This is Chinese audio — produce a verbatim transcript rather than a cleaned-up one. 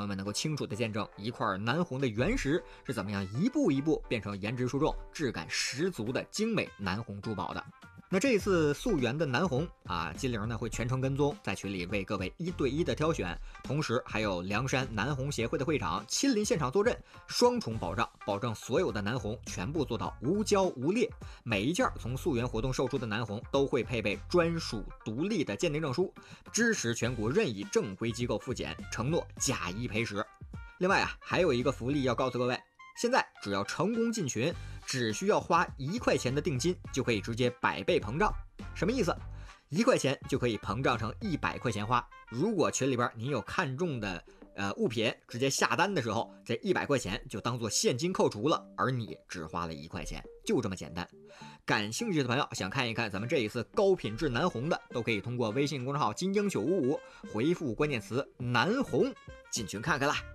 友们能够清楚的见证一块南红的原石是怎么样一步一步变成颜值出众、质感十足的精美南红珠宝的。那这一次溯源的南红啊，金玲呢会全程跟踪，在群里为各位一对一的挑选，同时还有梁山南红协会的会长亲临现场坐镇，双重保障，保证所有的南红全部做到无胶无裂。每一件从溯源活动售出的南红都会配备专属独立的鉴定证书，支持全国任意正规机构复检，承诺假一赔十。另外啊，还有一个福利要告诉各位。现在只要成功进群，只需要花一块钱的定金，就可以直接百倍膨胀。什么意思？一块钱就可以膨胀成一百块钱花。如果群里边你有看中的呃物品，直接下单的时候，这一百块钱就当做现金扣除了，而你只花了一块钱，就这么简单。感兴趣的朋友想看一看咱们这一次高品质南红的，都可以通过微信公众号金鹰九五五回复关键词南红进群看看啦。